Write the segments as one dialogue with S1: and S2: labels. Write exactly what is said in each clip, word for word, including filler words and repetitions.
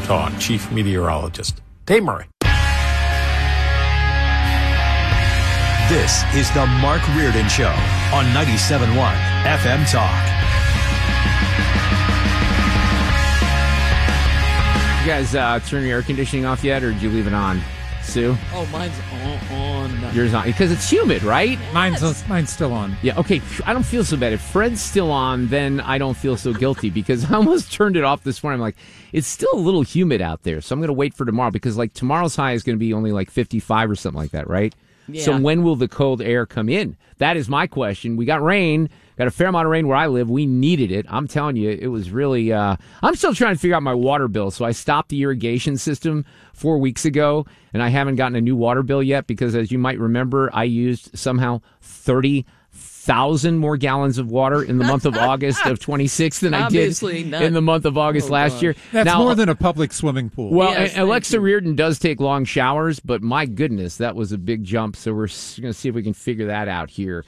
S1: Talk chief meteorologist Dave Murray.
S2: This is the Mark Reardon Show on ninety-seven point one F M Talk.
S3: You guys uh, turn your air conditioning off yet, or did you leave it on, Sue?
S4: Oh, mine's on. on.
S3: Yours on, because it's humid, right?
S5: Mine's mine's still on.
S3: Yeah, okay, I don't feel so bad. If Fred's still on, then I don't feel so guilty, because I almost turned it off this morning. I'm like, it's still a little humid out there, so I'm going to wait for tomorrow, because like tomorrow's high is going to be only like fifty-five or something like that, right?
S4: Yeah.
S3: So when will the cold air come in? That is my question. We got rain, got a fair amount of rain where I live. We needed it. I'm telling you, it was really, uh, I'm still trying to figure out my water bill. So I stopped the irrigation system four weeks ago, and I haven't gotten a new water bill yet because, as you might remember, I used somehow thirty thousand more gallons of water in the month of August of twenty-six than I
S4: Obviously
S3: did
S4: not.
S3: in the month of August
S4: Oh,
S3: last
S4: gosh.
S3: year.
S5: That's
S3: now,
S5: more than a public swimming pool.
S3: Well,
S4: Yes,
S3: and Alexa
S4: thank you.
S3: Reardon does take long showers, but my goodness, that was a big jump. So we're going to see if we can figure that out here.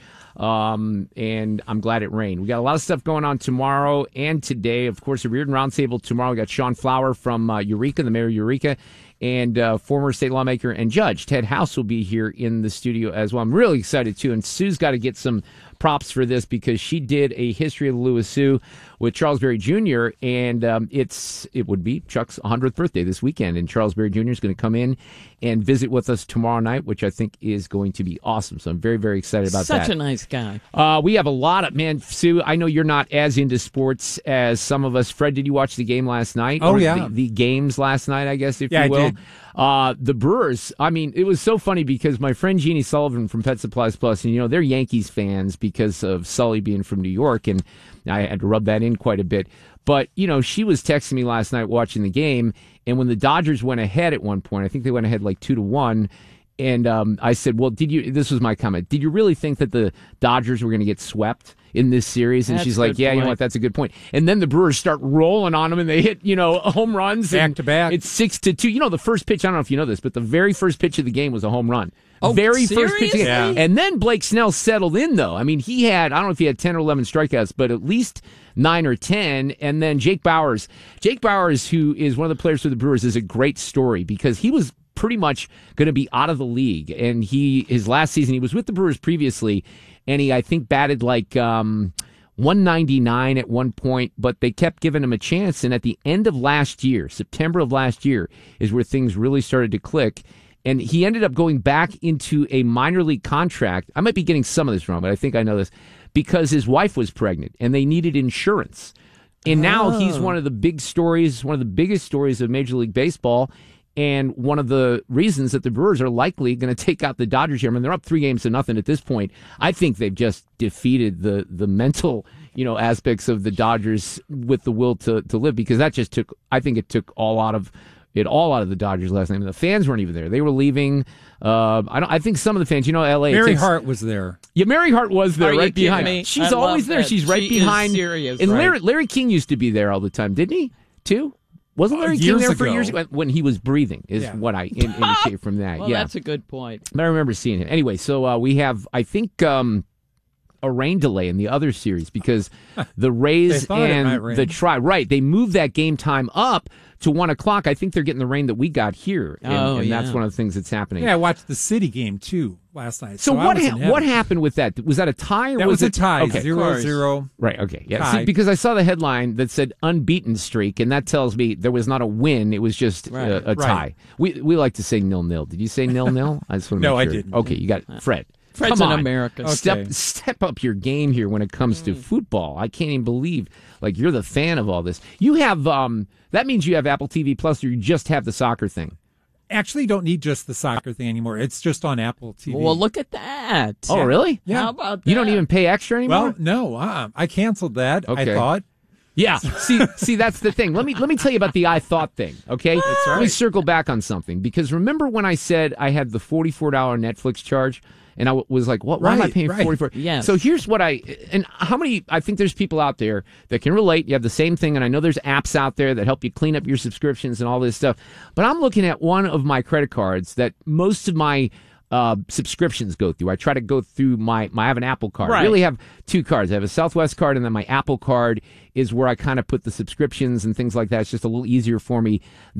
S3: Um, and I'm glad it rained. We got a lot of stuff going on tomorrow and today. Of course, the Reardon Roundtable tomorrow. We got Sean Flower from uh, Eureka, the mayor of Eureka, and uh, former state lawmaker and judge Ted House will be here in the studio as well. I'm really excited, too. And Sue's got to get some props for this because she did a history of the Louis Sioux with Charles Berry Junior And um, it's it would be Chuck's one hundredth birthday this weekend. And Charles Berry Junior is going to come in and visit with us tomorrow night, which I think is going to be awesome. So I'm very, very excited about
S4: Such
S3: that.
S4: Such a nice guy.
S3: Uh, we have a lot of, man, Sue, I know you're not as into sports as some of us. Fred, did you watch the game last night?
S5: Oh,
S3: Or
S5: yeah.
S3: The, the games last night, I guess, if
S5: Yeah,
S3: you will.
S5: I did.
S3: Uh, the Brewers, I mean, it was so funny because my friend Jeannie Sullivan from Pet Supplies Plus, and you know, they're Yankees fans because of Sully being from New York, and I had to rub that in quite a bit. But, you know, she was texting me last night watching the game, and when the Dodgers went ahead at one point, I think they went ahead like two to one, and um, I said, well, did you, this was my comment, did you really think that the Dodgers were going to get swept in this series? And
S4: That's
S3: she's
S4: a
S3: like,
S4: good
S3: yeah, you know
S4: point.
S3: what, that's a good point. And then the Brewers start rolling on them, and they hit, you know, home runs.
S5: Back
S3: and
S5: to back.
S3: It's six to two. You know, the first pitch, I don't know if you know this, but the very first pitch of the game was a home run.
S4: Oh,
S3: very first pitch of the game.
S4: seriously?
S3: And then Blake Snell settled in, though. I mean, he had, I don't know if he had ten or eleven strikeouts, but at least nine or ten. And then Jake Bowers. Jake Bowers, who is one of the players for the Brewers, is a great story because he was pretty much going to be out of the league. And he, his last season, he was with the Brewers previously, and he, I think, batted like um, one ninety-nine at one point, but they kept giving him a chance. And at the end of last year, September of last year, is where things really started to click. And he ended up going back into a minor league contract. I might be getting some of this wrong, but I think I know this, because his wife was pregnant and they needed insurance. And now he's one of the big stories, one of the biggest stories of Major League Baseball. And one of the reasons that the Brewers are likely going to take out the Dodgers here, I mean, they're up three games to nothing at this point. I think they've just defeated the the mental, you know, aspects of the Dodgers with the will to, to live, because that just took, I think it took all out of it all out of the Dodgers last night. I mean, the fans weren't even there; they were leaving. Uh, I don't. I think some of the fans, you know, L A.
S5: Mary
S3: takes,
S5: Hart was there.
S3: Yeah, Mary Hart was there,
S4: Are you
S3: right
S4: kidding
S3: behind.
S4: me?
S3: She's
S4: I
S3: always
S4: love
S3: there.
S4: that.
S3: She's right
S4: She is
S3: behind.
S4: serious,
S3: and
S4: right.
S3: Larry, Larry King used to be there all the time, didn't he? Too. Wasn't Larry
S5: Uh,
S3: King
S5: years
S3: there for
S5: ago.
S3: years ago? When he was breathing, is
S5: Yeah.
S3: what I in, indicate from that.
S4: Well,
S3: yeah,
S4: that's a good point.
S3: but I remember seeing him. Anyway, so uh, we have, I think, um, a rain delay in the other series because the Rays
S5: They thought it might
S3: and
S5: rain.
S3: the Tri, right, they moved that game time up to one o'clock. I think they're getting the rain that we got here, and,
S4: Oh,
S3: and that's
S4: yeah.
S3: one of the things that's happening.
S5: Yeah, I watched the City game too last night.
S3: So,
S5: So, I
S3: what
S5: was in
S3: ha-
S5: heaven.
S3: what happened with that? Was that a tie or
S5: That
S3: was,
S5: was a
S3: it
S5: tie,
S3: Okay.
S5: zero
S4: course.
S5: zero.
S3: Right. Okay. Yeah.
S5: Tie.
S3: See, because I saw the headline that said unbeaten streak, and that tells me there was not a win; it was just
S4: Right.
S3: a, a
S5: Right.
S3: tie. We we like to say nil nil. Did you say nil nil? I just want to
S5: No,
S3: make
S5: I
S3: sure.
S5: didn't.
S3: Okay, you got it. Fred.
S4: Fred's
S3: Come
S4: an
S3: on.
S4: American.
S5: Okay.
S3: Step step up your game here when it comes to football. I can't even believe like you're the fan of all this. You have um that means you have Apple T V Plus, or you just have the soccer thing.
S5: Actually, don't need just the soccer thing anymore. It's just on Apple T V.
S4: Well, look at that.
S3: Oh, really?
S5: Yeah.
S4: How about that?
S3: You don't even pay extra anymore?
S5: Well, no, uh, I canceled that.
S3: Okay.
S5: I thought.
S3: Yeah. See, see, that's the thing. Let me let me tell you about the I thought thing. Okay. That's
S5: right.
S3: Let me circle back on something, because remember when I said I had the forty-four dollars Netflix charge, and I w- was like, "What? Why am I
S5: Right,
S3: paying
S5: right.
S3: forty-four?"
S4: Yes.
S3: So here's what I and how many? I think there's people out there that can relate. You have the same thing, and I know there's apps out there that help you clean up your subscriptions and all this stuff. But I'm looking at one of my credit cards that most of my Uh, subscriptions go through. I try to go through my, my I have an Apple card. I
S4: Right.
S3: really have two cards. I have a Southwest card, and then my Apple card is where I kind of put the subscriptions and things like that. It's just a little easier for me